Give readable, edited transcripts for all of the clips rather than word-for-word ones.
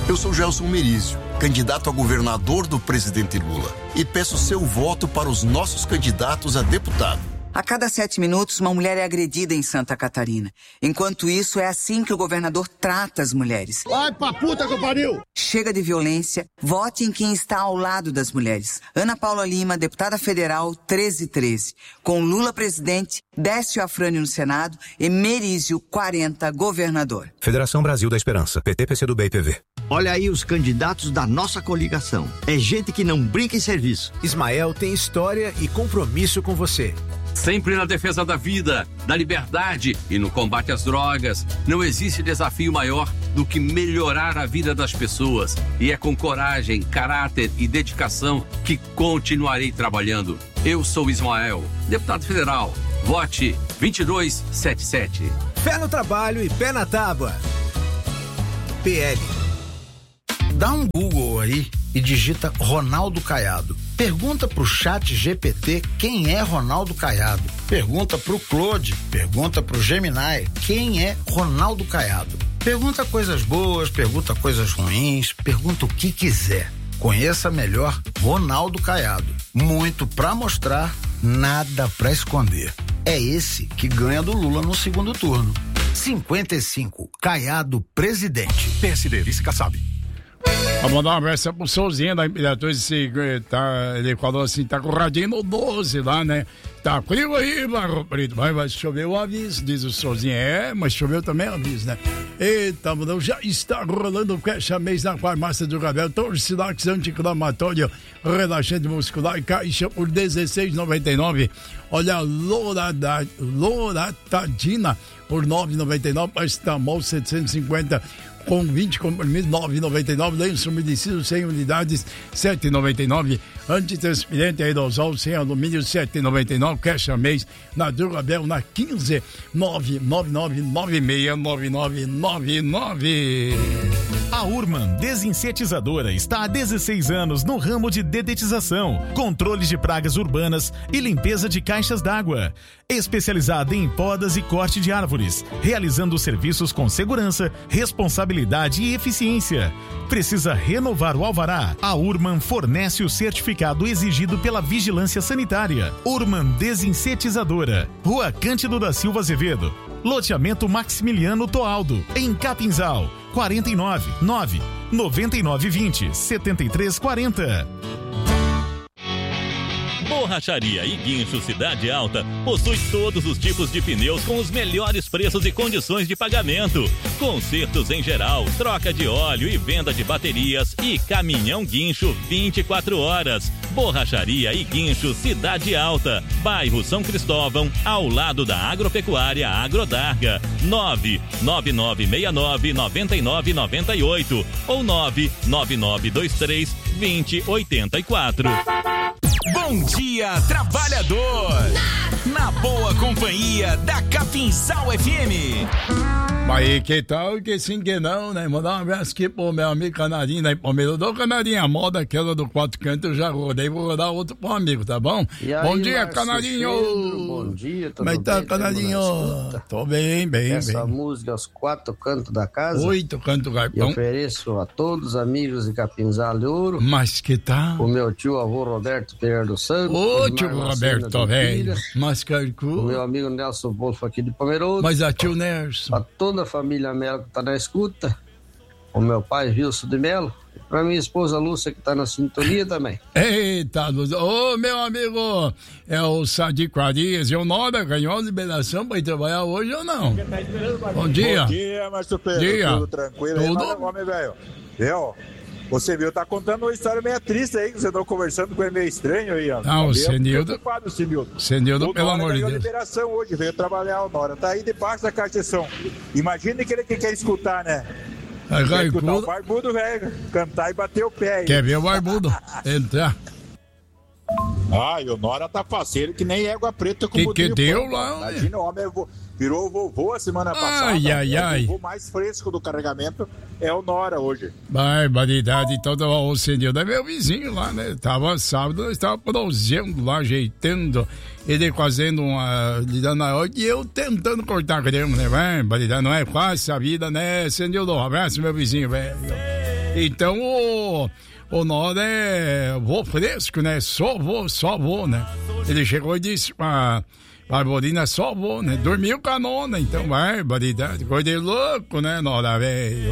Eu sou Gelson Merizio, candidato a governador do presidente Lula, e peço seu voto para os nossos candidatos a deputado. A cada 7 minutos, uma mulher é agredida em Santa Catarina. Enquanto isso, é assim que o governador trata as mulheres. Vai pra puta que pariu! Chega de violência, vote em quem está ao lado das mulheres. Ana Paula Lima, deputada federal, 1313. Com Lula presidente, Décio Afrânio no Senado e Merizio, 40, governador. Federação Brasil da Esperança, PT, PCdoB e PV. Olha aí os candidatos da nossa coligação. É gente que não brinca em serviço. Ismael tem história e compromisso com você. Sempre na defesa da vida, da liberdade e no combate às drogas. Não existe desafio maior do que melhorar a vida das pessoas. E é com coragem, caráter e dedicação que continuarei trabalhando. Eu sou Ismael, deputado federal. Vote 2277. Pé no trabalho e pé na tábua. PL. Dá um Google aí e digita Ronaldo Caiado. Pergunta pro Chat GPT quem é Ronaldo Caiado. Pergunta pro Claude, pergunta pro Gemini quem é Ronaldo Caiado. Pergunta coisas boas, pergunta coisas ruins, pergunta o que quiser. Conheça melhor Ronaldo Caiado. Muito pra mostrar, nada pra esconder. É esse que ganha do Lula no segundo turno. 55, Caiado presidente. PSD, vice Kassab. Vou mandar uma abraço pro Souzinho da Imperatriz, ele falou assim, tá com o radinho no 12 lá, né? Tá frio aí, Barro Preto, vai chover o aviso, diz o Souzinho. Mas choveu também o aviso, né? Eita, mano, já está rolando o fecha-mês na farmácia do Gabriel, Torcilax anti-inflamatório, relaxante muscular e caixa por R$16,99. Olha, Loratadina por R$9,99, Paracetamol 750 com 20 comprimidos, R$9,99. Lenço umedecido 100 unidades, R$7,99. Antitranspirante aerosol sem alumínio, R$7,99. Fecha mês na Durabel, na 15 999969999. A Urman Desinsetizadora está há 16 anos no ramo de dedetização, controle de pragas urbanas e limpeza de caixas d'água. Especializada em podas e corte de árvores, realizando serviços com segurança, responsabilidade e eficiência. Precisa renovar o alvará? A Urman fornece o certificado exigido pela Vigilância Sanitária. Urman Desinsetizadora, Rua Cândido da Silva Azevedo, loteamento Maximiliano Toaldo, em Capinzal, 49 9 9920 7340. Borracharia e Guincho Cidade Alta possui todos os tipos de pneus com os melhores preços e condições de pagamento. Consertos em geral, troca de óleo e venda de baterias e caminhão guincho 24 horas. Borracharia e Guincho Cidade Alta, bairro São Cristóvão, ao lado da Agropecuária Agrodarga. 99969-9998 ou 99923-2084. Bom dia, trabalhador! Na boa companhia da Capinzal FM. Mas que tal, que sim, que não, né? Mandar um abraço aqui pro meu amigo Canarinho, né? Palmeiras do Canarinho, a moda aquela do 4 cantos eu já rodei, vou rodar outro pro amigo, tá bom? E aí, bom dia, Márcio Canarinho! Pedro, bom dia, como é que tá, Canarinho? Tô bem. Essa música aos 4 cantos da casa. 8 cantos do garpão. E ofereço a todos os amigos de Capinzal de Ouro. Mas que tal? O meu tio avô Roberto Pereira dos Santos. Ô, tio Roberto, velho. Mas carcu. O meu amigo Nelson Bolfo aqui de Pomerode. Mas a tio Nelson. A toda a família Melo que tá na escuta. O meu pai Wilson de Melo. Pra minha esposa Lúcia que tá na sintonia também. Eita, Lúcia. Ô, meu amigo, é o Sadico Arias. E o Nora ganhou a liberação pra ir trabalhar hoje ou não? Bom dia. Bom dia, Márcio Pedro. Dia. Tudo tranquilo? Tudo? Aí, homem, velho. Você viu, tá contando uma história meio triste aí, que você tá conversando com ele meio estranho aí, ó. Não, o Senildo, pelo amor de Deus. Liberação hoje, veio trabalhar o Nora, tá aí debaixo da caixa de som. Imagina que ele quer escutar, né? Quer escutar o barbudo, velho, cantar e bater o pé aí. Quer ver o barbudo entrar? Ah, e o Nora tá faceiro que nem égua preta com que deu lá? Imagina, o homem virou o vovô a semana passada. O vovô mais fresco do carregamento é o Nora hoje. Barbaridade. Todo o Senildo é meu vizinho lá, né? Tava sábado, nós tava bronzeando lá, ajeitando, ele fazendo lhe dando a hora e eu tentando cortar grama, né? Barbaridade, não é fácil a vida, né, Senildo? Um abraço, meu vizinho, velho. Então o Nora é vô fresco, né? Só vô, né? Ele chegou e disse pra Barbolina, só vô, né? Dormiu com a nona, então barbaridade. Coisa de louco, né, Nora, velho?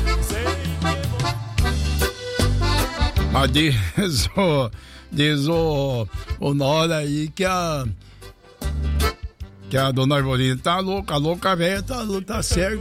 Mas diz o Nora aí que a dona Arbolina tá louca velha, tá certo.